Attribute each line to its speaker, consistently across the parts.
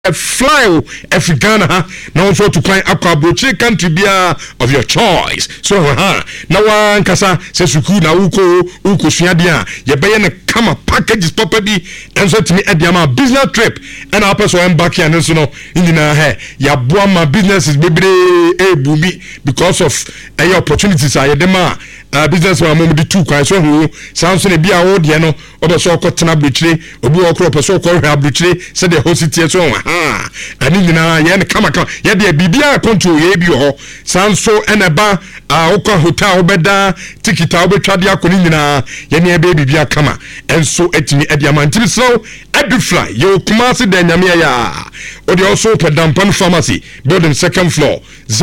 Speaker 1: fly Africana now also to find aqua country beer of your choice. So now one kasa says na uko suadia ye be kama packages properly and so to me at the business trip and our person back here and so no in ya boama business is baby boomy because of any opportunities are dema business one moment two kwan so who sounds in a bia old no obo so kwotena britire obi okro so kwọ hwa britire said the host so and in na kama ye de bibia control ye bi ho sounds so eneba okwa hotel obeda ticket obetwa de akoni nyina ye ne be bibia kama and so etimi ediamanti so edufly you kumasi de nyame ya odi also pedampan pharmacy building second floor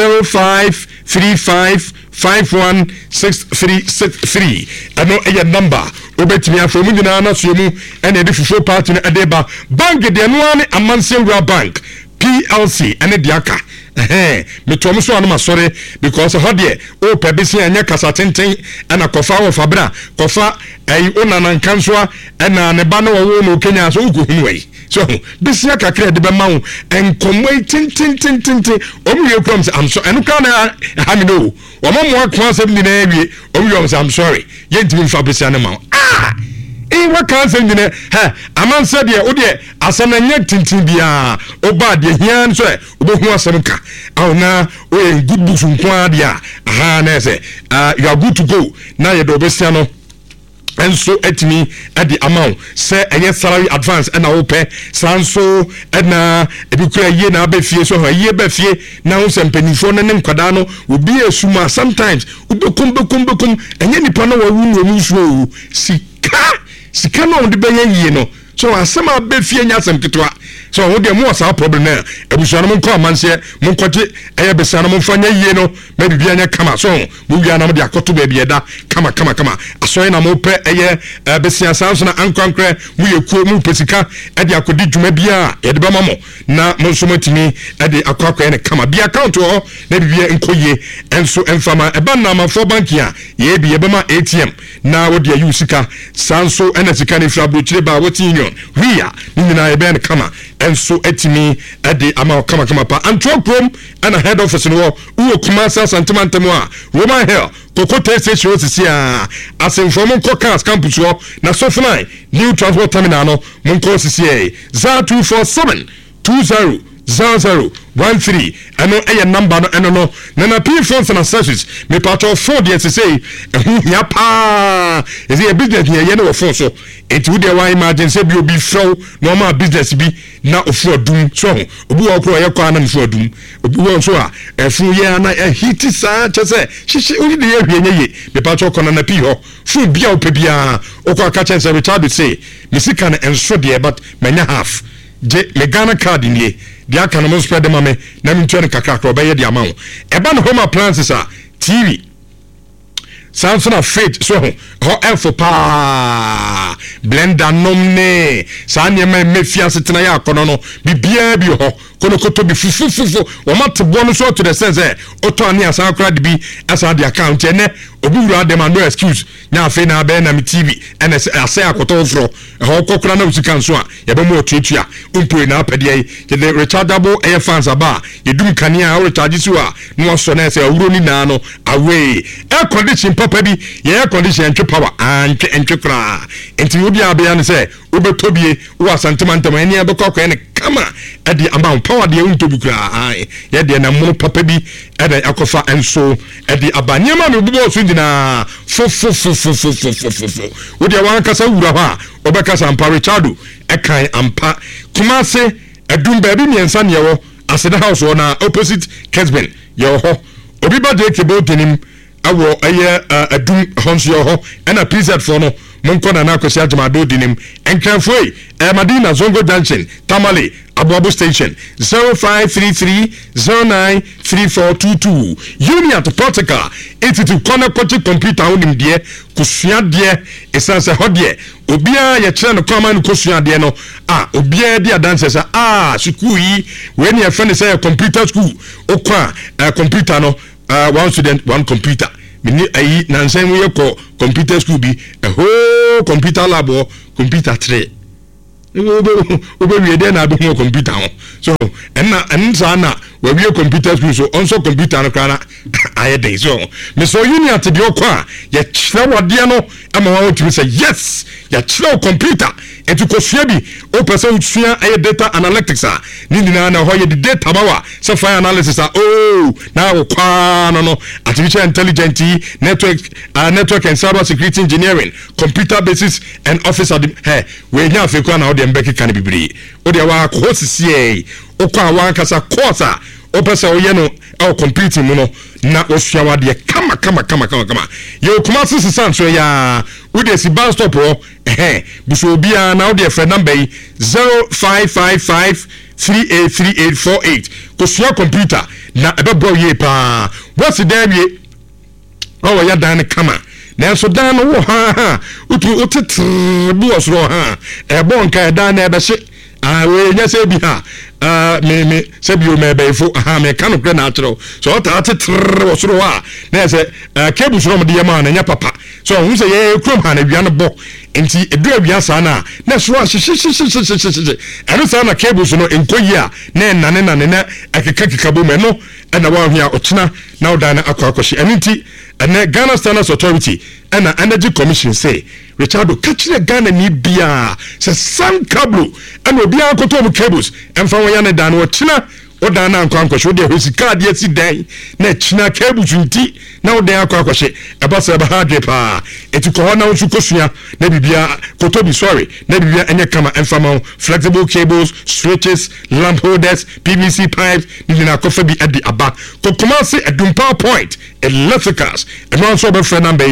Speaker 1: 0535516363 ano a number obetimi afomu nyina na so mu ene de fufu party na adeba bank de no ane Amansewura bank PLC ene diaka metom so anoma sorry because how there o pebisi anya kasa tenten ana kofa wo fabra kofa onanan kansoa ana ne ba na wo no Kenya so ugohunu wei so bisia kakra de be mawo enkomwe tintin omuye promise am so eno kan ha me no wo mo akwa asem ni na awie omuye am sorry yentimi fa bisia ne mawo what can't send in Aman said, oh dear, as an tintin bia, oh bad, ye here, so, oh, some car. Oh, now, oh, good books from Quadia. You are good to go. Now you're the and so at me at the amount say a yes salary advance and I pay sanso and if you clear ye na be fie so ye be fie now some penifone and kwadano will be a suma sometimes ubekum and any panel will so sika no de be ye no so asema be fie nya asem ketwa so wo de mo sa problem na ebusuano mo ko amanse mo kwaje eye besano mo fanya yie no ma bibia nya kama so mo wia na mo de akoto ba bieda kama asoye na mo pe eye besia sanso na ankrankre mo yekuo mo pesika e de akodi dwuma bia ye de ba mamo na mo so matimi e de akwakwa ne kama bia account ho na bibia enkoye enso enfama e ba na ma for bank ya ye bi ye be ma ATM na wo de ayusika sanso ena sika ne fra brochire ba what union wia ni na e be ne kama and so etimi ade ama kama pa antwo krom and a head office no wo Kumasi Santimantemo a Roman Hill Kokote station sisia asemfo cars campus ho na Sofnai new transport terminal no monko sisia za 247200013 and no number no na P phones and accessories me part of 4 years say ya pa is a business here no phone so it would why imagine say be flow normal business be na ofu adum so obi wo kro ye kwa na ofu adum obi wo so a efu ye na hiti sa chese shishi uri de ye hwenye ye me pa cho kona na pi ho fu bia opebia okwa ka chen say Richard say misika na enso de but manya half je le Ghana card ni dia kan mo spread dem ame na mi ntwe kakra kro be ye dia ma wo e ba no home appliances a TV Samsung of fridge so ho elfo pa blender nomne sa nya me fia setena ya kono no bibia bi ho kono koto bi fufufufu o mat bo so to the sense oto ani asa kra de bi asa de account ene obi wura dem no excuse nya afi na be na mi TV ene asa akoto fro ho kokra na usika nso a ye be mo otuatua umpo na apede ye the rechargeable air fans aba ye dum kania o recharge so a no so na se awuro ni na no away air condition papa bi ye air condition entwe power entwe kra enti obi abia ne se obetobie wo Santimantemo ene be kokko ene kama edi amount power de untobi kra ye de na mo papa bi ede akofa enso edi abanyema me bubo so dina fo wo de wan kasa wura ha obekasa ampa Richardo ekan ampa Kumasi edum ba bi miensa ne wo Aseda house na opposite Kesben yo ho obi ba de kebo denim awo eye adum honso ho na preset for no monko na akwesi ajamado dinim enkranfoi Madina Zongo Junction Tamale Abuabu Station 0533093422 Union to Portugal into corner coaching computer onim de kusua de esanse hodie obia ye kire no kwama no kusua de no obia de adanse sa school yi we ne friend say computer school okwa computer no one student one computer mini ayi nansen we ko computer school bi a whole computer lab or computer 3 we dey na be computer ho so and na we computer school so onso computer no kra aye dey so me so uni at the okwa ya kyerɛ wade no ama wa wotumi say yes ya kyerɛ computer etu kosua bi o person usua aye data analytics a ni na ho ye data bawa so fire analysis a na wo kwa no artificial intelligence network and cyber security engineering computer basis and office we nya fe kwa na o de mbeki kan bibiri o de wa ko sisi o kwa wa kasa course a o person o ye no o computing mu no na o sua wa de kama yo kuma sisi san so ya we de si bus stop o buso bia na o de friend number 0555383848 ko sua computer na ebe bro ye pa what's the wie o ya dan kama na so dan no wo ha utu otetre bi osoro ha ebo nka dan na ebe hye we nya se bi ha me se bi o me be fo ha me kan no na atro so o ta tetre osoro ha na se cable so mo de yama na nya papa so hu se ye krom ha na bia no bo enti edu abia sa na so ero sa na cable so no enkoyi a na na akeka bo me no na wa hia ochina na odan na akwakoshi enti and Ghana Standards Authority and Energy Commission say Richardo catch the Ghana ni bia say san cable and obia akoto cables and fa won dan wo china o dan na akwakoshi de hosika de si dan na china cables nti na o dan akwakoshi eba se ba hardware pa etiko na nsu kosua na bibia koto bi sorry na bibia enye kama enfama flexible cables switches lamp holders PVC pipes ni na kofa bi adi aba kokoma se edumpa point electricals and also be friend number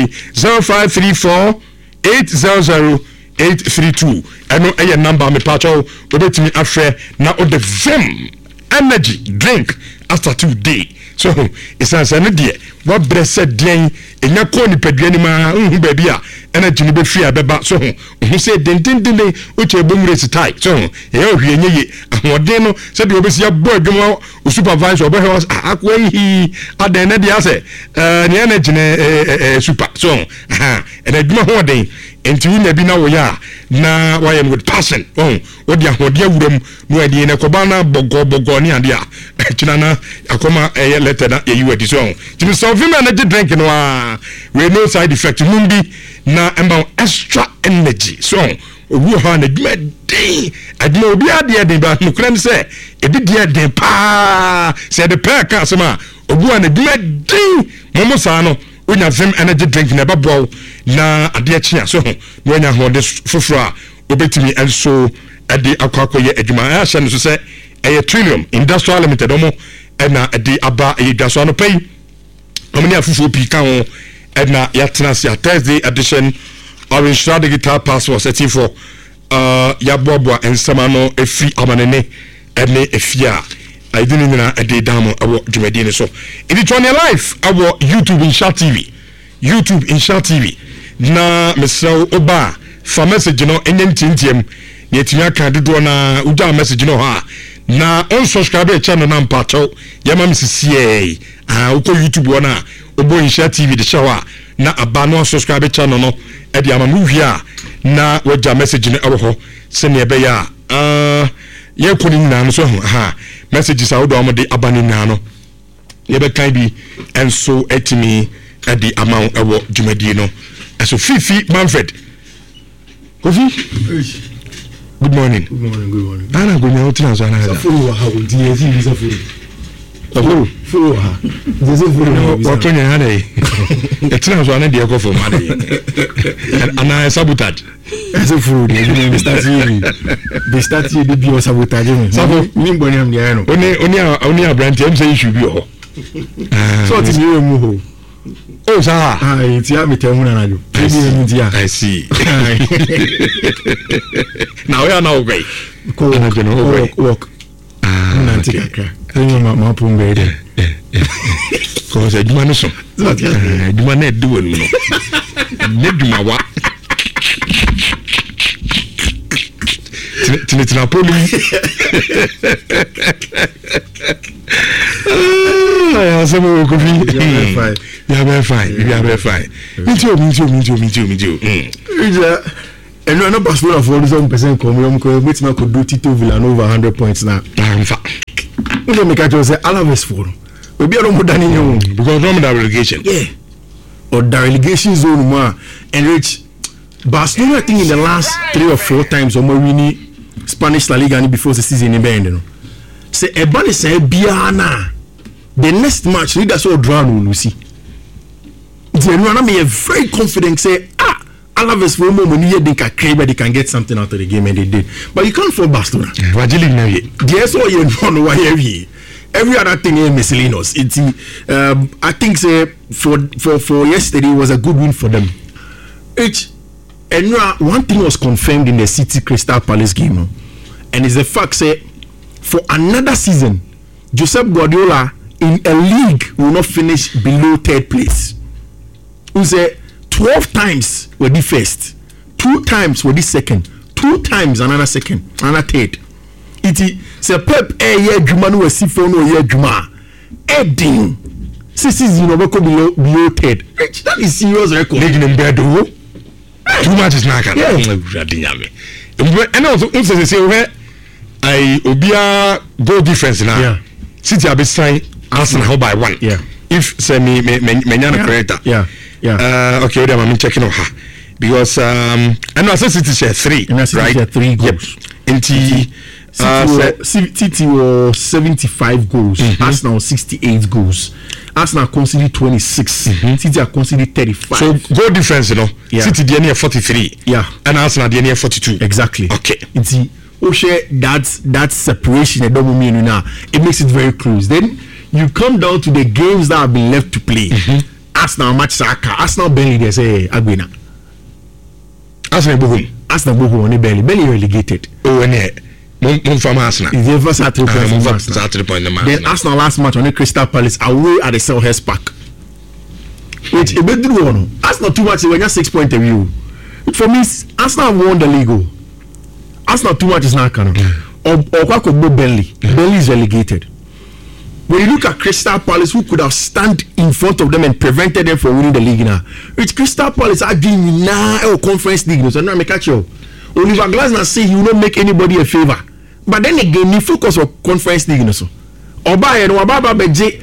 Speaker 1: 0534800832 eno eye number me pacho obetimi afre na o de vim energy drink after 2 day so it's an idea what blessed den enya ko ni padua ni ma hu ba bia energy ni be fi abeba so hu say den uche bomure sitai so e ohwie nyeye ahoden no se de obesi abo adwuma o supervisor obo he akwa hi aden na dia se ni energy ne super so and adwuma ho den enti wu na bi na wo ya na why with passion o dia ho dia wuram no adi ne koba na bogo ni ade a kina na akoma letter na yi wadi so timi so vim energy drink no we no side effect mumbi na about extra energy so owu ha na dwuma den adwuma obi ade den ba no kran se ebi de den pa se de pair ka asema obu na dwuma den momo sa no onya vim energy drink na babo na ade chia so no anya ho de foforo a obetimi enso ade akwakoye adwuma a hye no so se Trillium Industrial Limited omo na ade aba edwaso no pay omni afufu pi kan ho na yatena sia Thursday edition Orange Star Digital Passport setting for ya bobo ensama no efi amanene ene efia idini na ade damo awo dwumadi ne so in the live awo YouTube Insha TV na mesel oba fa message no enyentintiem ne etimia kan dodo na uja message no ha na unsubscribe channel na mpacho yama misisie uko YouTube wana obo Insha TV de shawa na aba no subscribe channel no e de ama mu hia na waja message no ewo se ne ebe ya ye kuni na no so messages a wodo amode abani na no ye be kan bi enso etimi e de ama ewo dwumadi no so Fifi Manfred Kofi good morning ana go nyawo tina so ana
Speaker 2: safuru ha wo di ezi bi safuru furu ha deze furu
Speaker 1: wa tonya ha dai etina so ana de ko fo ma dai ana sabotage
Speaker 2: safuru de bi start yi bi o sabotage mo
Speaker 1: safo
Speaker 2: ni mboni am dia no
Speaker 1: oni abrante am say issue bi o
Speaker 2: so ti mi mu ho
Speaker 1: oh sa
Speaker 2: it's ya me tell na jo
Speaker 1: I see now we are now great
Speaker 2: walk na tika ma punga ide
Speaker 1: ko se duma no so duma na do no ne duma wa tina poli ya sabu ko fi ya be fine me too
Speaker 2: ija And no Barcelona for 100% come which man could do Tito Villanova 100 points now.
Speaker 1: In fact,
Speaker 2: we don't make a say Alaves for. We be more than you
Speaker 1: because no that relegation.
Speaker 2: Yeah. Or the relegation zone more and reach Barcelona. I think in the last 3 or 4 times or more winning Spanish La Liga before the season in bend. Say Ebani say Biana. The next match leaders all draw will see. The one I'm very confident say Alaves for a moment they can get something out of the game and they did. But you can't fall Barcelona. Yes, all you know every other thing is miscellaneous. It's I think say for yesterday was a good win for them. And one thing was confirmed in the City Crystal Palace game, and it's the fact say for another season, Josep Guardiola in a league will not finish below 3rd place. Who say 12 times were the first, 2 times were the second, 2 times another second, another third. It say Pep year Juma no si for no year Juma. Edding. Season you know below 3rd. That is serious record.
Speaker 1: League in bed too much is not can. And also say where I obia goal difference now. Yeah. City have sign Arsenal by 1.
Speaker 2: Yeah.
Speaker 1: If say me correct.
Speaker 2: Yeah. Yeah.
Speaker 1: Okay, I'm checking on her because and I said City share 3, right?
Speaker 2: 3 goals.
Speaker 1: Yep.
Speaker 2: City was 75 goals. Arsenal 68 goals. Arsenal conceded 26. City are conceded 35.
Speaker 1: So goal difference, you know. Yeah. City they near 43.
Speaker 2: Yeah.
Speaker 1: And Arsenal they near 42.
Speaker 2: Exactly.
Speaker 1: Okay.
Speaker 2: It's that separation it makes it very close. Then you come down to the games that have been left to play. Arsenal match Saka. Arsenal Burnley they say Aguena.
Speaker 1: Arsenal
Speaker 2: Bohum on Burnley relegated.
Speaker 1: Oh, and from Arsenal.
Speaker 2: The first at 3 points. Then Arsenal last match on the Crystal Palace away at the Selhurst Park. Which a bit one. Arsenal too much when you're 6 point review. For me, Arsenal won the league. Arsenal too much is not canon. Or Burnley. Burnley is relegated. When you look at Crystal Palace, who could have stand in front of them and prevented them from winning the league now? Which Crystal Palace are doing now Conference League. So now I catch you. Oliver Glasner say he will not make anybody a favor. But then again, he focus on Conference League. So, Oba and Wababa Beje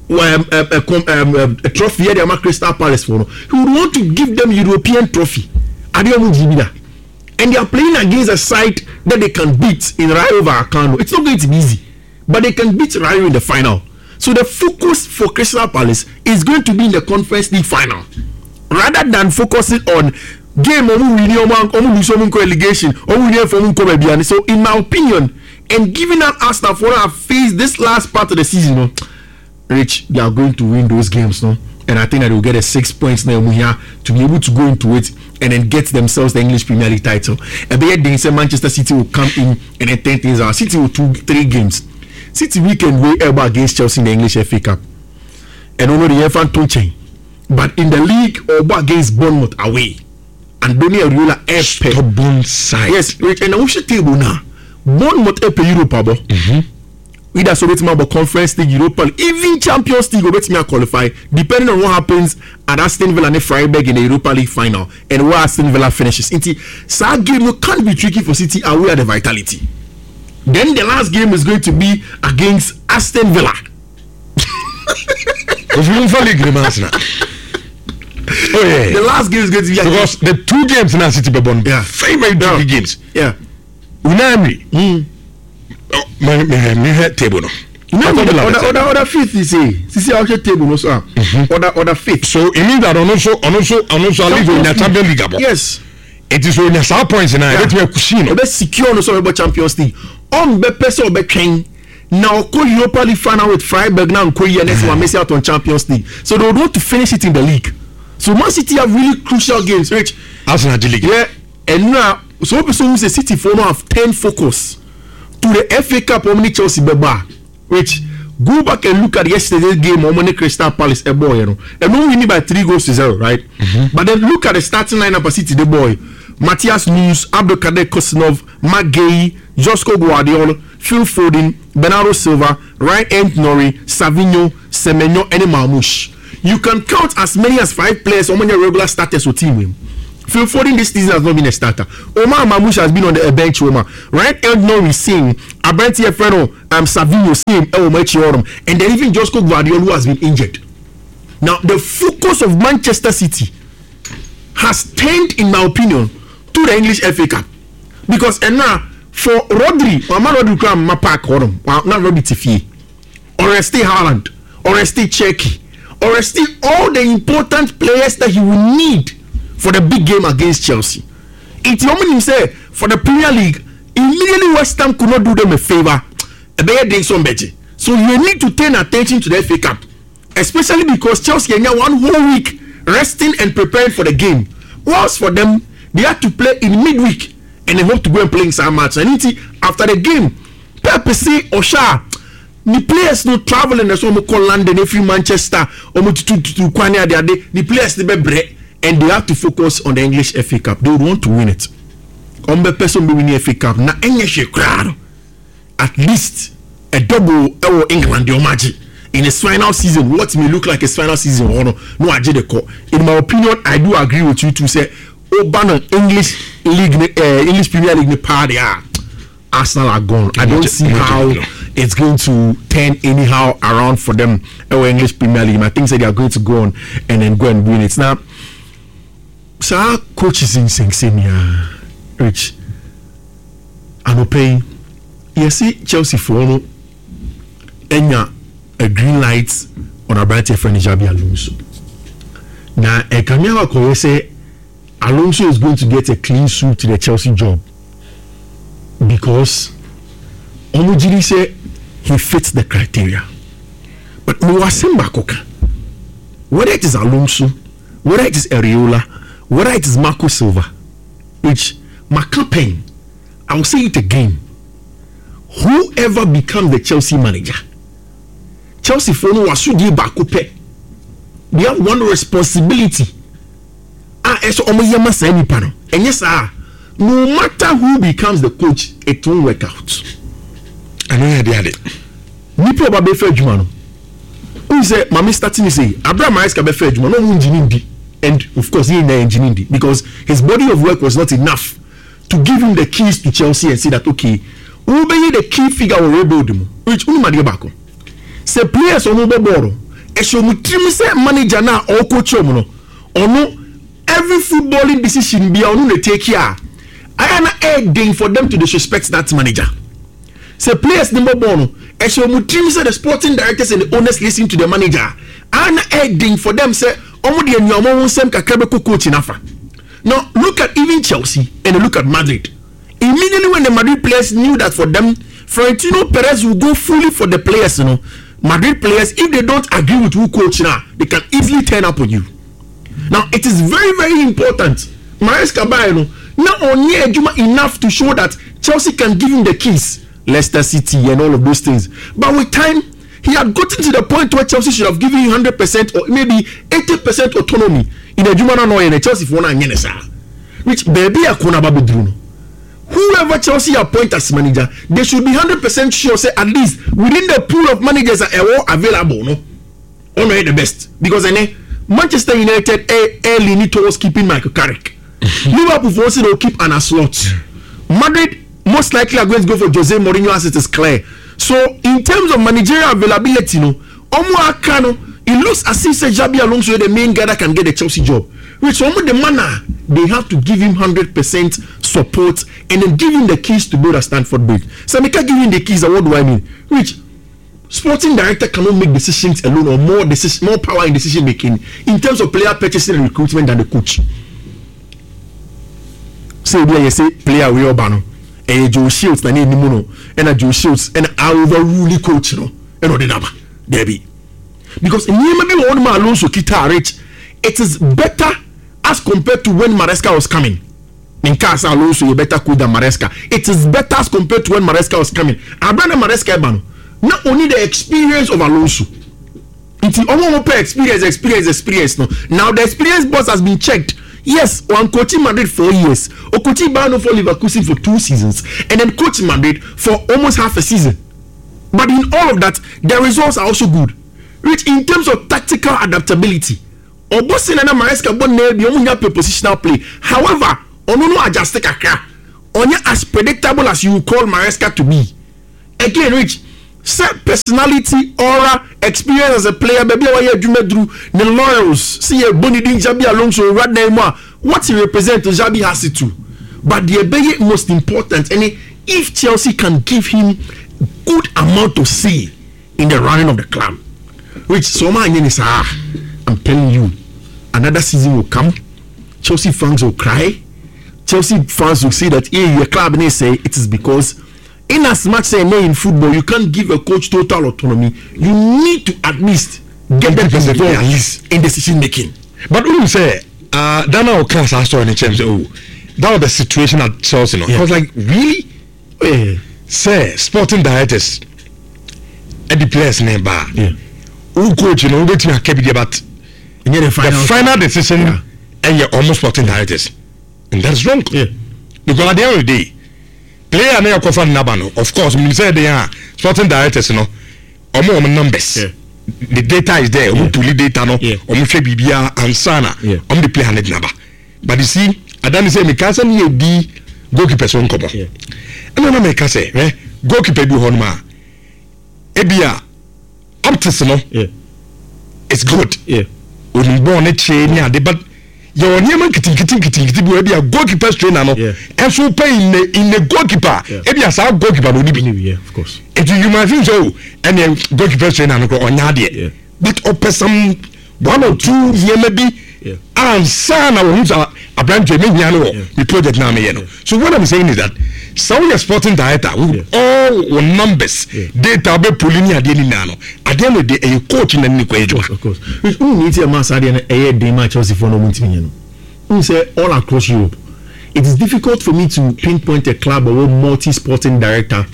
Speaker 2: a trophy here, they Crystal Palace for. He would want to give them European trophy. And they are playing against a side that they can beat in Rayo Vallecano. It's not going to be easy, but they can beat Rayo in the final. So the focus for Crystal Palace is going to be in the Conference League final, rather than focusing on game relegation. So in my opinion, and given that Arsenal for have faced this last part of the season, Rich, they are going to win those games, no? And I think that they will get a 6 points now to be able to go into it and then get themselves the English Premier League title. And they say Manchester City will come in and then 10 things out. City will 3 games. City weekend way ever against Chelsea in the English FA Cup. And only the FA touching. But in the league, or against Bournemouth away. And Doni Ariola
Speaker 1: stubborn side.
Speaker 2: Yes, Rich, and I wish table now. Bournemouth Europa. Either so about Conference League, Europa League, even Champions League, me qualify, depending on what happens at Aston Villa and Freiburg in the Europa League final and where Aston Villa finishes. So game can't be tricky for City away at the Vitality. Then the last game is going to be against Aston Villa.
Speaker 1: Oh yeah.
Speaker 2: The last game is going to be
Speaker 1: because the 2 games now City Bebon.
Speaker 2: Yeah.
Speaker 1: Very tricky games.
Speaker 2: Yeah.
Speaker 1: Unami. My table no.
Speaker 2: Other fifth is see actually table no sir. Other fifth.
Speaker 1: So it means that also leave in the Champions League.
Speaker 2: Yes.
Speaker 1: It is only 4 points now. Let me kushino.
Speaker 2: Be secure no so about Champions League. On be person be train. Now go Europa League final with Freiburg now and Korea next one miss out on Champions League. So they want to finish it in the league. So Man City have really crucial games, Rich.
Speaker 1: Arsenal league.
Speaker 2: Yeah. And now so person who say City for now have 10 focus to the FA Cup Omni Chelsea Beba, which go back and look at yesterday's game Omni Crystal Palace a boy, you know. And no winning by 3-0, right? But then look at the starting lineup of City, the boy. Matthias Nunes, Abdelkader Kosinov, Marc Guéhi, Josko Guardiola, Phil Foden, Bernardo Silva, Ryan Nori, Savinho, Semenyo, and Marmoush. You can count as many as 5 players on your regular starters with team. Phil Foden this season has not been a starter. Omar Mamouche has been on the bench. Ryan Eldon is saying, Abranti Efreno, Savinho same, and then even Josko Guardiola who has been injured. Now the focus of Manchester City has turned, in my opinion, to the English FA Cup, because and now for Rodri, Rodri Kram Mapak Horum, not Rodri Tifi, or stay Haaland, or stay Czech, or stay all the important players that he will need for the big game against Chelsea. It's normally say for the Premier League, immediately West Ham could not do them a favor. So you need to turn attention to the FA Cup, especially because Chelsea had 1 whole week resting and preparing for the game. Whilst for them, they had to play in midweek and they hope to go and play in some match. And after the game, Pepe say Osha, the players no travel in the summer call London, if you Manchester, or to Kwanya the other, the players they be break. And they have to focus on the English FA Cup. They want to win it. Ombe person be winning FA Cup. Na English crowd. At least a double England your magic in a final season. What may look like a final season or no aje the call. In my opinion, I do agree with you to say Obama English League, English Premier League party. Arsenal are gone. I don't see how it's going to turn anyhow around for them. Our English Premier League. I think that they are going to go on and then go and win it now. So coaches in Senior Rich and pay. You see Chelsea for enya a green light on a bright friend Xabi Alonso. Now a Kamiawa Koye say Alonso is going to get a clean sweep to the Chelsea job because Omujiri say he fits the criteria. But Mwasemba Koka, whether it is Alonso, whether it is Areola, whether it is Marco Silva, which my campaign, I will say it again, whoever becomes the Chelsea manager, Chelsea for no wasudi bakupe, they have one responsibility. And yes, no matter who becomes the coach, it won't work out.
Speaker 1: I know they had it.
Speaker 2: Nipo babe fe jumano. Who say mami starting to say Abraham Maresca be fe jumano no engineering. And of course, he in the engineering because his body of work was not enough to give him the keys to Chelsea and say that okay, who be the key figure or rebuild him. Which unimadiabako. Say players on over board. Esho mutrim say manager na or coach no. Or no, every footballing decision be on the take care. I am adding for them to disrespect that manager. Say players number one. Esho mutrim say the sporting directors and the owners listen to the manager. I am adding for them say. Now look at even Chelsea and look at Madrid. Immediately when the Madrid players knew that for them, Florentino Perez will go fully for the players. Madrid players, if they don't agree with who coach now, they can easily turn up on you. Now it is very, very important. Maresca not only enough to show that Chelsea can give him the keys, Leicester City and all of those things, but with time. He had gotten to the point where Chelsea should have given him 100% or maybe 80% autonomy in a Jumana no in a Chelsea for one which baby a kona babudruno. Whoever Chelsea appoint as manager, they should be 100% sure say at least within the pool of managers that are available, no, only the best because Manchester United early need towards keeping Michael Carrick. Liverpool forced to keep an slot. Madrid most likely are going to go for Jose Mourinho as it is clear. So in terms of managerial availability, it looks as if Xabi Alonso is the main guy that can get the Chelsea job. Which the manner they have to give him 100% support and then give him the keys to build a Stamford Bridge. So I can't give him the keys. What do I mean? Which sporting director cannot make decisions alone or more power in decision making in terms of player purchasing and recruitment than the coach. So you say player we are bano. Joe Shields na ni muno and Joe Shields and overruling coach no and the number there be because in maybe one man Alonso kita rich it is better as compared to when Maresca was coming. In case Alonso you better cool than Maresca. It is better as compared to when Maresca was coming. Abraham Maresca bano not only the experience of Alonso. It's the experience no. Now the experience boss has been checked. Yes, one coaching Madrid 4 years, or coaching Bayern for Leverkusen for 2 seasons, and then coaching Madrid for almost half a season. But in all of that, the results are also good. Which in terms of tactical adaptability, Obosi na Maresca bon na bi omunya positional play. However, ono no adjust kakra. Onya as predictable as you call Maresca to be. Again, Rich, set personality, aura, experience as a player, baby, why you do the laurels, see a Bonnie Jabi Alonso, right now, what he represents, Jabi has it too. But the very most important, and if Chelsea can give him good amount of say in the running of the club, which Soma and is I'm telling you, another season will come, Chelsea fans will cry, Chelsea fans will say that your club and they say it is because in as much say in football, you can't give a coach total autonomy. You need to at least get them involved at least in decision making.
Speaker 1: But when you say that now class I saw in the Champions, that was the situation at Chelsea. I was like, really? Say sporting directors at the players name bar. Who coach waiting a keep but the final decision and you're almost sporting directors. And that's wrong. Because at the end of the day, player na yakofa nabano of course we say they are sporting directors no omo numbers the data is there omo pull data no omo hwe bibia ansana omo the player need number but you see adani say me can say me di goalkeeper so nkobo and na me can say goalkeeper bi honma ebia optics no it's good oni born na che ni ade but your name kitin bi a goalkeeper trainer no and so pay in the goalkeeper e be as a goalkeeper no bi
Speaker 2: of course
Speaker 1: it you might think so and the goalkeeper trainer no onya de but some 1 or 2 year maybe and sana won a brand me hia no the project na me no so what I'm saying is that some your sporting director all numbers data be pulling ade ni na no ade no de a coach na ni kwaejo
Speaker 2: of course we need to mass ade na dey match Chelsea for no muntimi no we say all across Europe it is difficult for me to pinpoint a club or multi-sporting director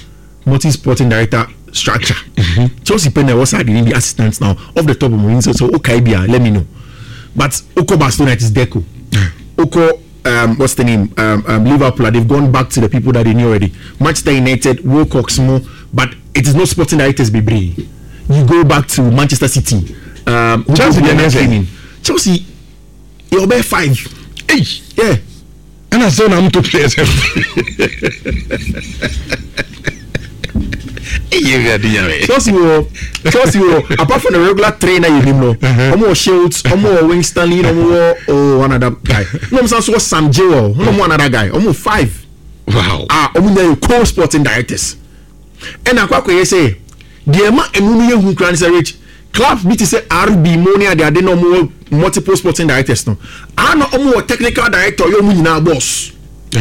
Speaker 2: structure. Chelsea Penner was the assistants now off the top of my so okay bia let me know but Oko Barcelona it is Deco Oko what's the name Liverpool they've gone back to the people that they knew already. Manchester United Wilcox more but it is not sporting directors Bibre. You go back to Manchester City Chelsea you'll be 5 yeah
Speaker 1: and I saw I'm to play
Speaker 2: Chelsea apart from the regular trainer you know Omo Shields Omo Wing Stanley Omo one other guy no so Sam Jewell Omo another guy Omo 5
Speaker 1: wow
Speaker 2: Omo na co-sporting directors and akwa say the ma enu ye hu kran say rich clubs be to say RB Monia they are no multiple sporting directors no ana Omo technical director yo mu nyina boss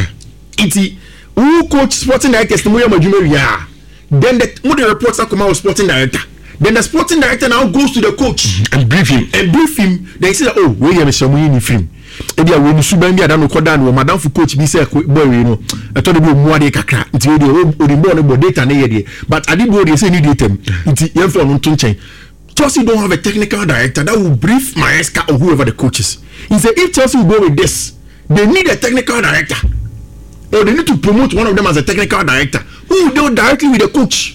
Speaker 2: iti who coach sporting directors no mo ya then the reports come out sporting director. Then the sporting director now goes to the coach
Speaker 1: and brief him.
Speaker 2: They say, oh, we have some in film. Ebi a we ni suban bi adan ko dan wo madam fu coach bi say boy we no. I thought be mu ade kakra. Nti we dey odimbo no data na ye but adibo dey say need data. Nti yen for no to nchen. Chelsea don't have a technical director that will brief Maresca or whoever the coach is. He said if Chelsea will go with this, they need a technical director. Or they need to promote one of them as a technical director who will deal directly with the coach.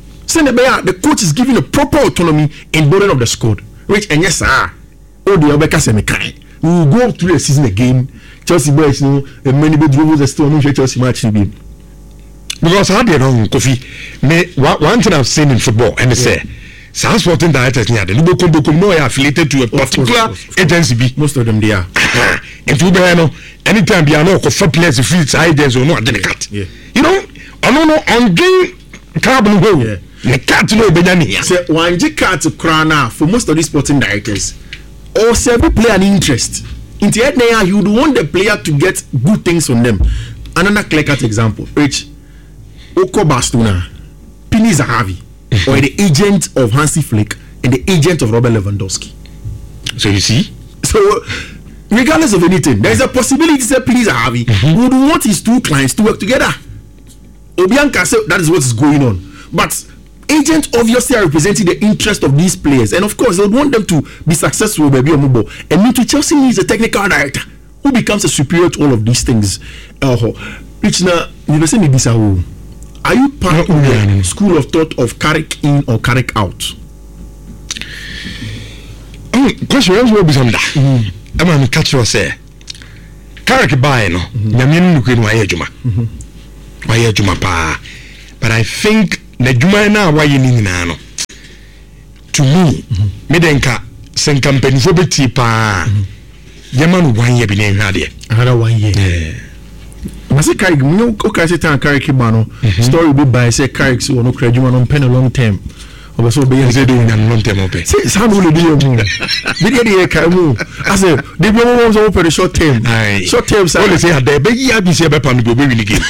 Speaker 2: The coach is given a proper autonomy in building of the squad. Which and yes, sir. Oh, the Obeka Semikai. We will go through the season again. Chelsea boys, you know, many big drivers are still no Chelsea match to be.
Speaker 1: Because I had the wrong coffee. One thing I've seen in football, and they say, some sporting directors near the Lubo are affiliated to a particular agency.
Speaker 2: Most of them they are.
Speaker 1: If you know, anytime they are not for players, if it's ideas or not, then they cut. You know, I don't know, on game carbon go. The cat no Benani.
Speaker 2: Say, one G cat to crana for most of these sporting directors, or say every player an interest. In the end, you would want the player to get good things from them. Another clear cut example, Rich Oko Barcelona, Pini Zahavi. Or the agent of Hansi Flick and the agent of Robert Lewandowski.
Speaker 1: So you see?
Speaker 2: So regardless of anything, there is a possibility that please Harvey would want his two clients to work together. Obianka said that is what is going on. But agents obviously are representing the interest of these players, and of course they would want them to be successful. Baby Omubo. And me to Chelsea needs a technical director who becomes a superior to all of these things. Which now you say me Bissau. Are you part of the school of thought of carrick in or carrick out?
Speaker 1: question we be some da am I catch you say Carrick buy no nyame no ku no aye adwuma pa but I think na adwuma na waye ni nyina no to me me denka sen company fo beti pa yaman 1 year bi na hwade
Speaker 2: another 1 year Mase Carrick me o ka say tan Carrick ba no story be by say Carrick so no kra adwuma no pen a long term obeso be yen say do nyan long term ope say sa no le dey mu be dey ka mu I say dey be mo so open short term say
Speaker 1: only say ada be ya bi say be pa no go be win game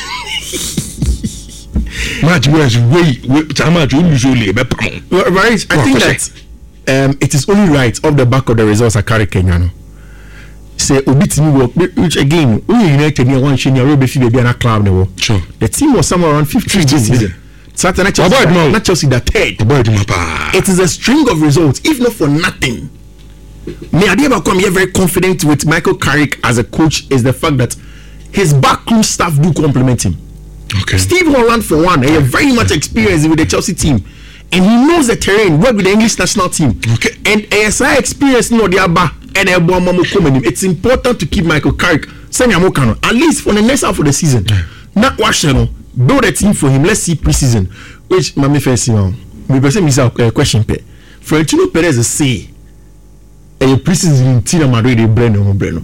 Speaker 1: match was way match usually be pa
Speaker 2: right I think that it is only right off the back of the results at Carrick Kenya no say obitimi work which again we United near one shiny robe fi be na club no
Speaker 1: sure
Speaker 2: the team was somewhere around 50 this season Saturday not Chelsea the third. It is a string of results, if not for nothing. Me Adeba come here very confident with Michael Carrick as a coach is the fact that his backroom staff do compliment him.
Speaker 1: Okay.
Speaker 2: Steve Holland for one, he has very much experience with the Chelsea team, and he knows the terrain. Work with the English national team.
Speaker 1: Okay.
Speaker 2: And ASI experience no the aba and it's important to keep Michael Carrick at least for the next half of the season. Not watch build a team for him. Let's see preseason. Which Mami Fancy me person is a question pe. Florentino Perez say a preseason team Madrid Breno.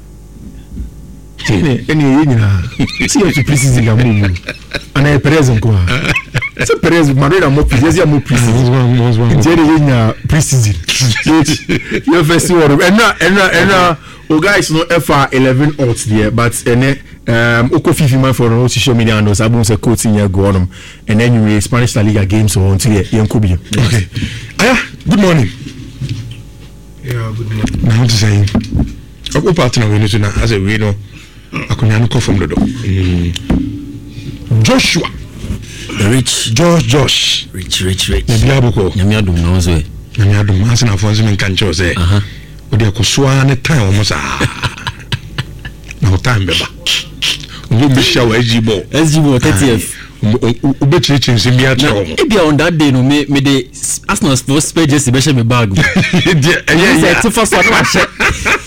Speaker 2: See a preseason and a Perez uncle. So Perez Madrid are more preseason. Preseason. Your first one and guys no FR11 odds there, but Oko Fifi man for no social media and Sabun se coach in go on and then you Spanish La Liga games or until Yankubi.
Speaker 1: Okay. Aya, good morning.
Speaker 3: Yeah, good morning.
Speaker 1: Now to say Oko partner we need to as a we know akonya no from the door. Joshua Josh
Speaker 3: Rich.
Speaker 1: Biaboko.
Speaker 3: Nyame adom no so e.
Speaker 1: Nyame adom ase na fonso men kan cho say. Odi akosoa ne time omo sa. Na time beba. Ngo be sha wa SGBO
Speaker 3: 30th.
Speaker 1: Ube chichi nsimia cho.
Speaker 3: Ebia on that day no me the Arsenal sports pages be share me bag. Yeah. To first one wa share.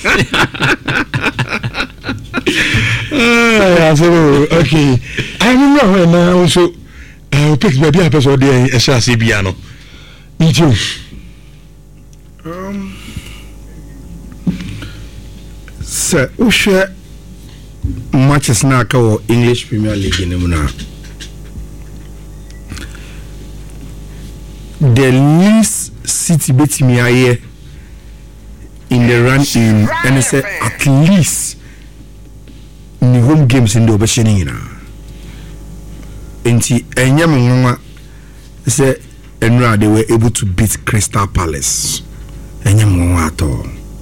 Speaker 1: Okay. I remember when I also pick baby episode there SRC Biano. Meet you.
Speaker 4: Sir, who share matches na ka English Premier League in muna. The least City bet me here in the run in and say at least in the home games in the obeshening na. Enti enyam say enra they were able to beat Crystal Palace. Enyam at all.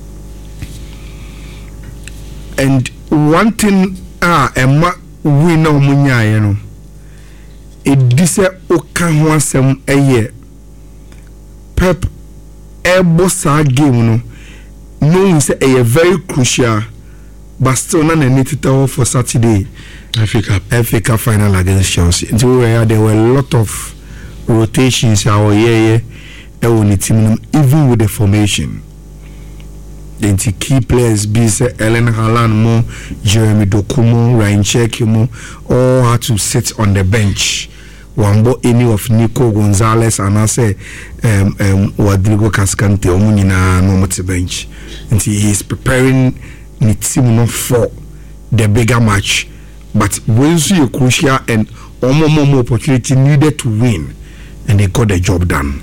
Speaker 4: And one thing Emma we know munya you know it dise oka ho asem eye Pep ebo sa game no knowing say a very crucial but still not a need for Saturday FA Cup final against Chelsea. Until there were a lot of rotations our year team even with the formation. Then the key players be Ellen Haaland, Jeremy Dokumo, Ryan Cherki, all had to sit on the bench. Wambo any of Nico Gonzalez and I say Rodrigo Cascante Omunina no bench. And he is preparing the team for the bigger match. But when you crucial and more opportunity needed to win, and they got the job done.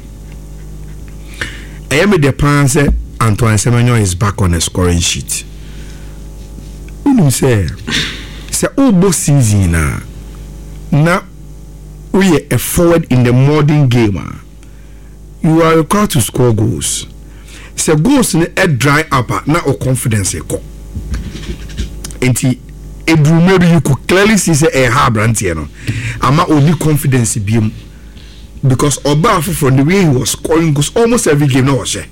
Speaker 4: I am the plan say Antoine Semenyo is back on the scoring sheet. You say both season now we are a forward in the modern game. You are required to score goals. Say goals in a dry up now or confidence go. And maybe you could clearly see say a hard brand here no. Ama only confidence be because Oba from the way he was scoring goals almost every game now was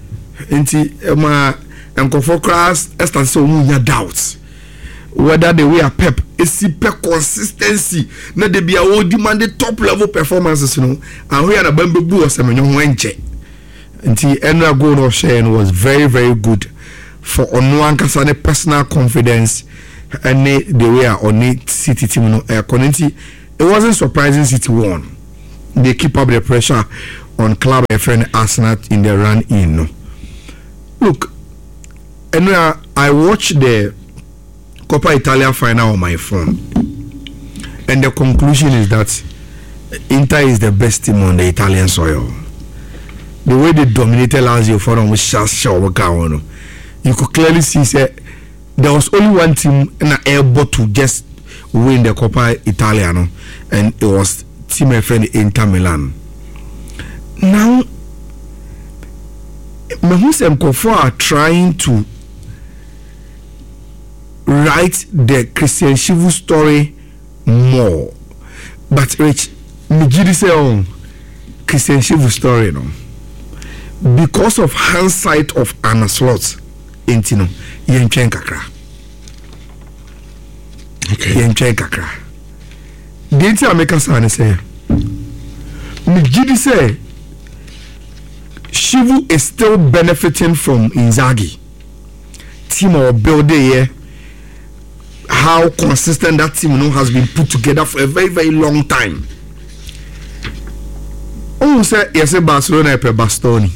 Speaker 4: for class estance so munya doubts whether the way a Pep is consistency na they be a demand top level performances you know and we are the bamboo or some wenche nti Enra goal no share was very very good for ono ankasa ne personal confidence and the way on City team no it wasn't surprising City won. They keep up the pressure on club friend Arsenal in the run in. No. Look, and I watched the Coppa Italia final on my phone, and the conclusion is that Inter is the best team on the Italian soil. The way they dominated Lazio for them was just you could clearly see there was only one team able to just win the Coppa Italia, and it was team friend Inter Milan. Now, Mahusem Kofo are trying to write the Christian Chivu story more, but Rich Mijidi say on Christian Chivu story no, because of hindsight of Arne Slot, intino yentwen kakra. Okay. Yentwen kakra. Denti America say say Mijidi say Chivu is still benefiting from Inzaghi. Team or building here. How consistent that team has been put together for a very very long time. Oh, say yes, Barcelona per Bastoni.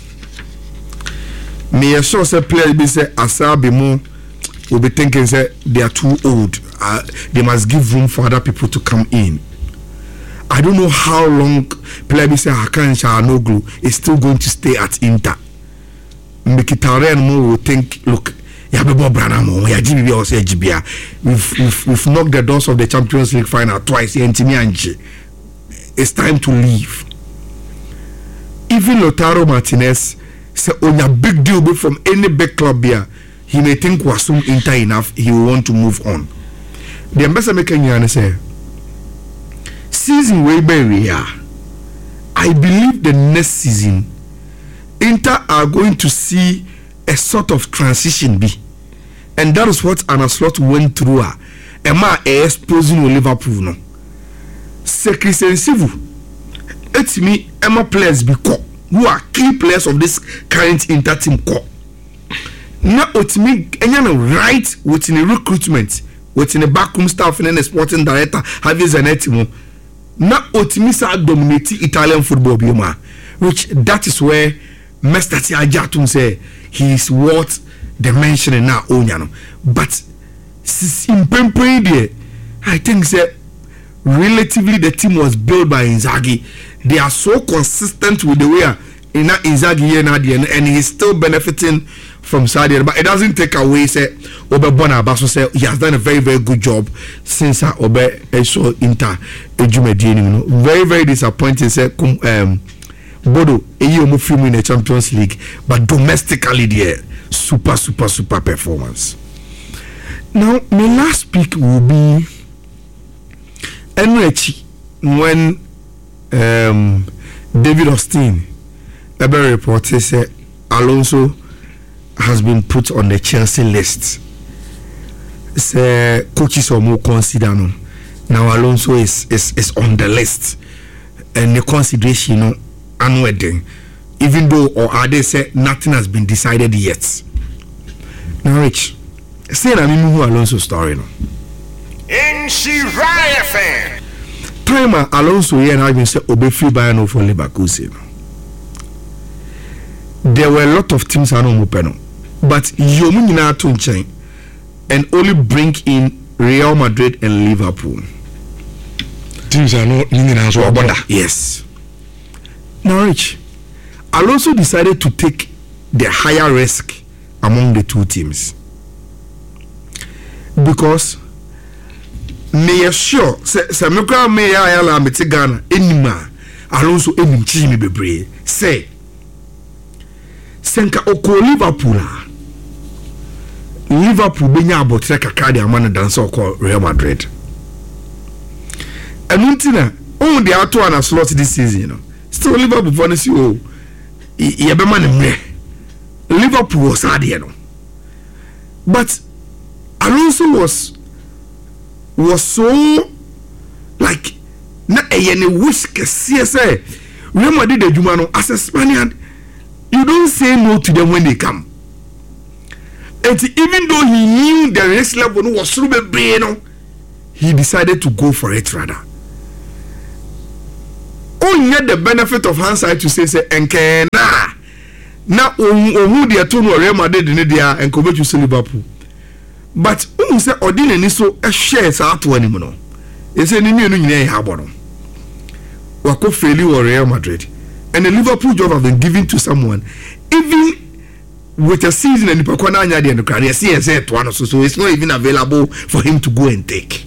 Speaker 4: Me sure say players be say Asabi Mo will be thinking say they are too old. They must give room for other people to come in. I don't know how long players be say Hakan Çalhanoğlu is still going to stay at Inter. Mkhitaryan Mo will think, look. We've knocked the doors of the Champions League final twice. It's time to leave. Even Lautaro Martinez say on a big deal from any big club here, he may think was soon Inter enough, he will want to move on. The ambassador making say season way by we are. I believe the next season Inter are going to see a sort of transition be, and that is what Arne Slot went through. Emma exposing Liverpool no. Secretary Sensible. It's me Emma players be who are key players of this current Inter team core. Now it's me right within the recruitment, within the backroom staff and the sporting director having Zanetti. Now it's me dominating Italian football bioma, which that is where Mr. Tiajatun say he is worth the mentioning now Onyano. But in Pempe, I think say relatively the team was built by Inzaghi. They are so consistent with the way in Inzaghi here and he is still benefiting from Saudi. But it doesn't take away say Obe Bonabaso say he has done a very very good job since Obe Eso Inter Ejumedini. Very very disappointing say Bodo Eyomo film in the Champions League, but domestically there super performance. Now my last pick will be Enrichi when David Austin ever reported say Alonso has been put on the Chelsea list. Say coaches are more consider no. Now Alonso is on the list, and the consideration unwedding, even though or are they say nothing has been decided yet. Now Rich, say I mean who Alonso story no.
Speaker 5: Raya fan.
Speaker 4: Time Alonso here and I been say Obefi Bayano for Leverkusen. There were a lot of teams I know open, but Yomunina Tunchen and only bring in Real Madrid and Liverpool.
Speaker 1: Teams are not in the
Speaker 4: yes. Now Rich, Alonso decided to take the higher risk among the two teams because me sure say me kwa me ya la meti Ghana enima Alonso enim chimi bebre say senka oko Liverpool benya abotre kakra de amana dance oko Real Madrid enuntina on the auto and slot this season still Liverpool for this you be man Liverpool was hard here no, but Alonso was so like na any wish say Real Madrid adwuma no as a Spaniard you don't say no to them when they come. And even though he knew the risk level was so big, he decided to go for it rather. Oh, had the benefit of hindsight to say, enke na who they told Real Madrid in India and come to Liverpool. But who say ordinary so a shares out to anyone? It's an Indian Habono. Wako failure or Real Madrid. And the Liverpool job have been given to someone, even with a season and the Pakwana and the career, so it's not even available for him to go and take.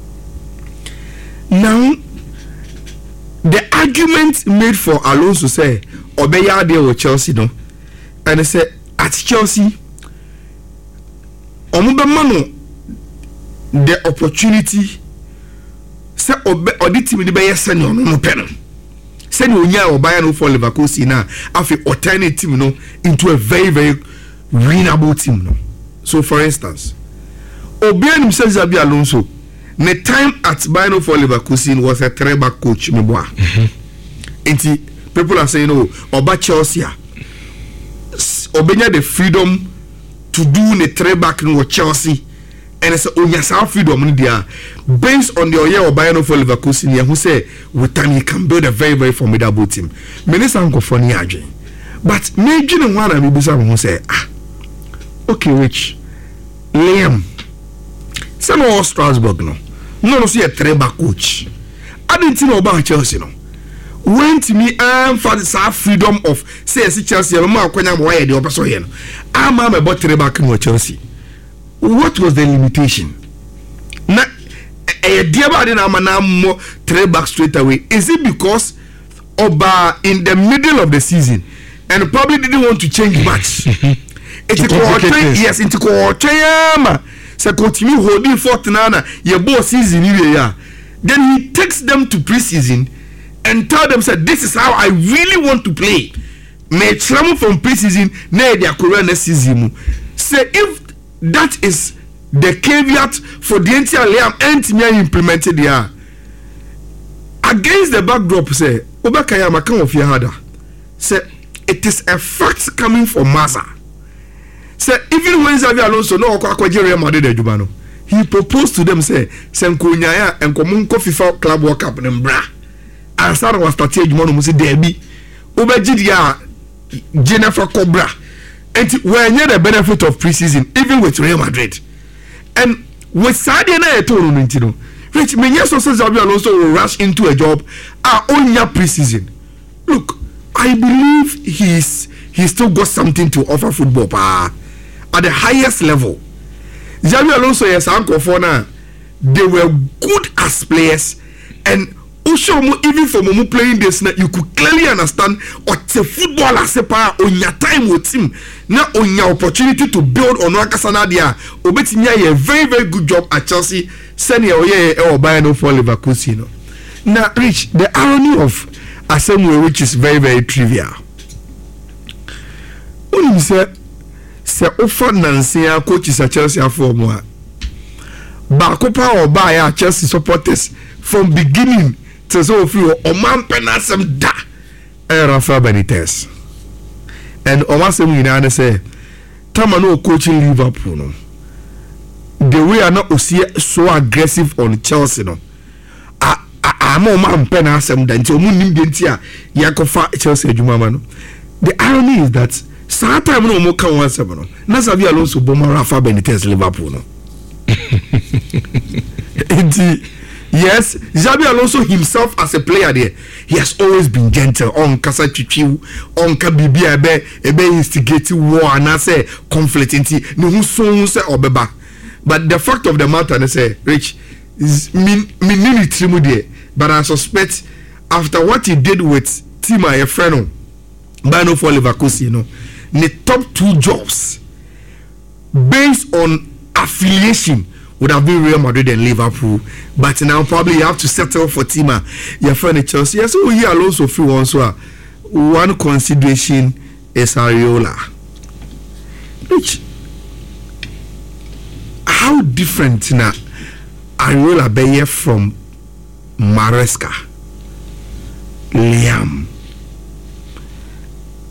Speaker 4: Now, the argument made for Alonso say, Obeya there with Chelsea, no, and they said at Chelsea, Omubamano, the opportunity, say Odi team the Bayer Senior no pen. Send you or Bayern for Leverkusen now after alternate team no into a very very winnable team no. So for instance, Obian himself Xabi Alonso, the time at Bayern for Leverkusen was a three-back coach meboa. People are saying oh Oba Chelsea Obenya the freedom to do the three-back no Chelsea. And it's a freedom in there based on the year of Bayern for Leverkusen who say with time he can build a very very formidable team. Minister Uncle Funny Ajay. But maybe no one I be who say okay Rich Liam some of Strasbourg no see a three-back coach. I didn't know about Chelsea no. When to me for the freedom of say Chelsea I'm why the opposite here. I'm about three-back in Chelsea. What was the limitation? Na more three back straight away. Is it because Oba in the middle of the season and probably didn't want to change much? Yes, into Kochayama. So continue holding forth nana your boss season here. Then he takes them to preseason and tell them said this is how I really want to play. May travel from preseason near their Korean season. Say if that is the caveat for the entire Liam and me implemented there against the backdrop say Obakaya Makan of Yahada say it is a fact coming from Masa. Say even when Xabi Alonso no akwaje Real Madrid adwuma no he proposed to them say Senkonyaya and Komunko FIFA Club World Cup nembra and start was start adwuma no say derby obaji dia Jennifer Cobra. And we're near the benefit of preseason, even with Real Madrid. And with Sadia na etono nintino. Rich menya so says Xabi Alonso will rush into a job on your preseason. Look, I believe he's still got something to offer football at the highest level. Xabi Alonso yes uncle for now. They were good as players and even for Momu playing this, you could clearly understand what the footballer sepa on your time with him. Now on your opportunity to build on Wakasana dia, Obetinya a very very good job at Chelsea, sending away or Bayern for Leverkusen. Now, Rich, the irony of assembly which is very very trivial. When you say offer Nancy coaches at Chelsea for more, Bakopa or buy Chelsea supporters from beginning. So if you Oman Penasem da Rafa Benitez and Omasem United say Tamano coaching Liverpool no. The way are not so aggressive on Chelsea no. I'm Oman Penasem da until Munim Dentia Yakofa Chelsea Jumama no. The irony is that Satan no more can once no. Nasavi Alonso Boma Rafa Benitez Liverpool no. Yes, Xabi Alonso himself as a player there, he has always been gentle on Kasa Chichiu, on Kabibi ebe instigating war and I say conflict into no so say obeba. But the fact of the matter, I say, Rich, is military there. But I suspect after what he did with Tima Efreno, Bayern for Leverkusen, you know, the top two jobs based on affiliation would have been Real Madrid and Liverpool, but now probably you have to settle for Tima. Your friend Chelsea. Yes, so here also feel also one consideration is Areola. Which how different now Areola be from Maresca, Liam,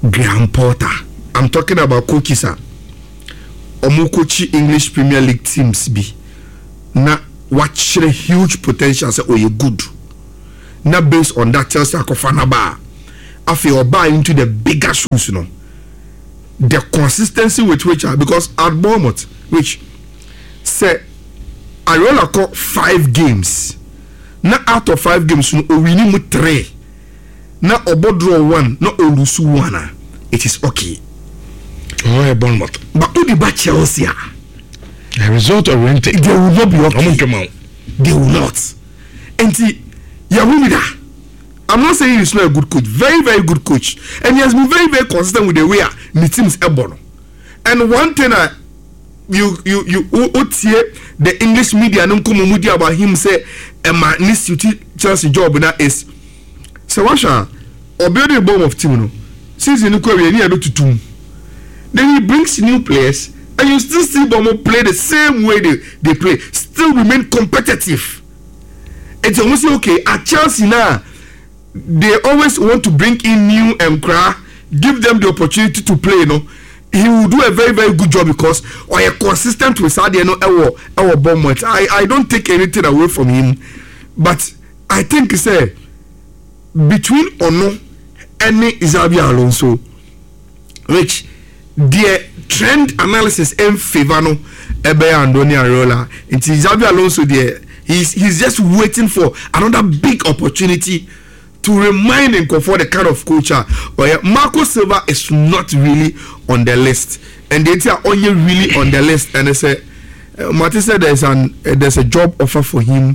Speaker 4: Graham Potter. I'm talking about coaches. Omo coach English Premier League teams be. Na watch the huge potential say you good. Na based on that Chelsea akofana ba. Afi oba into the bigger shoes, The consistency with which because at Bournemouth, which say Areola caught 5 games. Na out of 5 games, we win 3. Na obo draw 1, na olusu 1. It is okay.
Speaker 1: Oh, Bournemouth.
Speaker 4: But who the Chelsea?
Speaker 1: A result oriented.
Speaker 4: They will not be okay. They will not. And see, Yahumida. I'm not saying he's not a good coach. Very, very good coach. And he has been very, very consistent with the way the team is able. And one thing you the English media no come media about him say man needs to Chelsea job na is so washa obiode bomb of team no season no we ni ado tutum. Then he brings new players and you still see Bomo play the same way they play, still remain competitive. It's almost okay at Chelsea now. They always want to bring in new Mkra, give them the opportunity to play, He will do a very, very good job because or a consistent with Sadia our Bournemouth. I don't take anything away from him, but I think say between Ono and Xabi Alonso, which their trend analysis in favor no Ebe Andoni Areola. It's Xabi Alonso there. He's just waiting for another big opportunity to remind him for the kind of coach Marco Silva is not really on the list, and they are only really on the list. And they say Martin said there's a job offer for him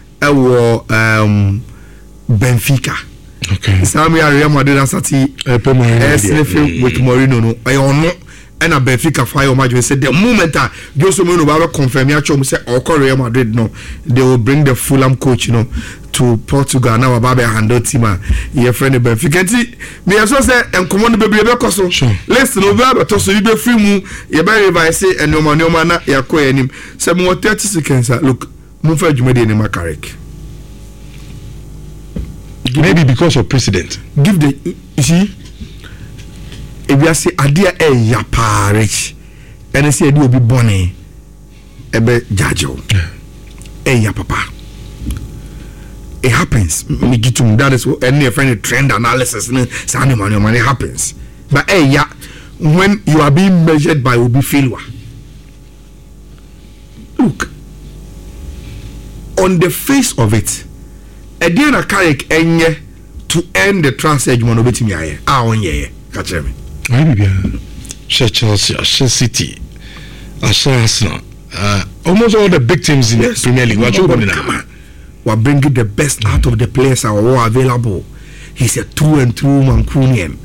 Speaker 4: Benfica.
Speaker 1: Okay.
Speaker 4: Sami Real Madrid and Sati with Mourinho no I know and a Benfica fire match. We said the moment Jose Mourinho will confirm say Real Madrid no, they will bring the Fulham coach to Portugal now about handle team your friend Benfica. Me also say and command baby so listen over but so you be free mu you be revise and no man na yakọ enim say more 30 seconds look move for Jumede ni Makarek.
Speaker 1: Maybe because of precedent.
Speaker 4: Give the you see if you say adia yapa rich and I say you will be bonny ebe jajo ya papa it happens me get to that is any friend trend analysis say money happens but yeah when you are being measured by Obi Filwa, look on the face of it Ediana Carrick enye to end the transfer man obetimi aye onye ka kire me
Speaker 1: Chelsea, City, Arsenal, almost all the big teams in the Premier League.
Speaker 4: We're bringing the best out of the players that are available. He's a true and true Mancunian.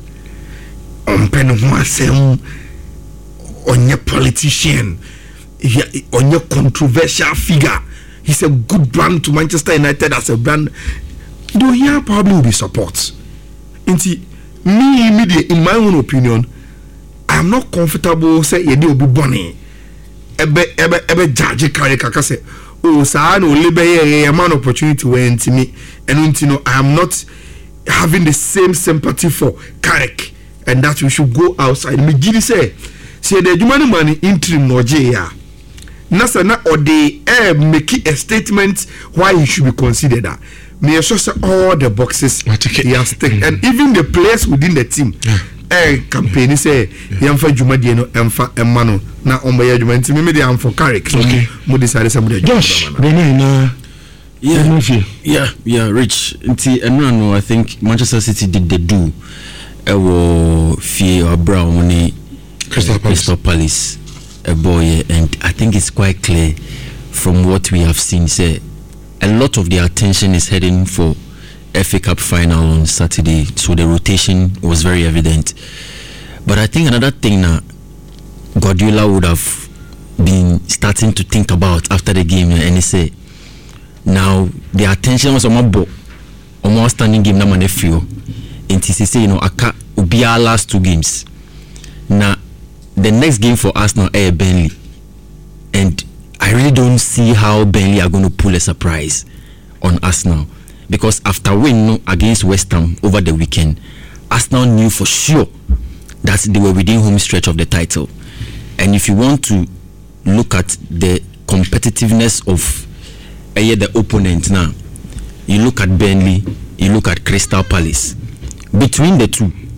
Speaker 4: On your politician, on your controversial figure. He's a good brand to Manchester United as a brand. Though here probably will be support. Me immediately, in my own opinion, I am not comfortable say you will be bonny. Ebe judge carry kakase. Oh, sir, no libe a man opportunity went to me, and I am not having the same sympathy for Carrick, and that we should go outside. Me gidi say the human money interim no ya. Nasa na or they make a statement why he should be considered. Me also say all the boxes he has taken, and even the players within the team. Campaign say yamfa Jumadi no emfa emano na omba Jumadi me dey am for Carrick. Okay. Mo decide somebody.
Speaker 2: Josh, yeah, Rich. No, I think Manchester City did the do. Fie or Brown money Crystal Palace a boy, and I think it's quite clear from what we have seen. Say a lot of the attention is heading for FA Cup final on Saturday, so the rotation was very evident. But I think another thing that Guardiola would have been starting to think about after the game, and he said, now the attention was on my standing game. Now man feel, and he say aka ubia last 2 games. Now the next game for Arsenal is Burnley, and I really don't see how Burnley are going to pull a surprise on Arsenal. Because after win against West Ham over the weekend, Arsenal knew for sure
Speaker 3: that they were within home stretch of the title. And if you want to look at the competitiveness of the opponent now, you look at Burnley, you look at Crystal Palace. Between the two,